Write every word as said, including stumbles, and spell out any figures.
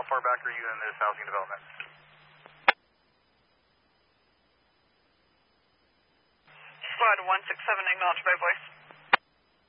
far back are you in this housing development? Squad one six seven, acknowledged by voice.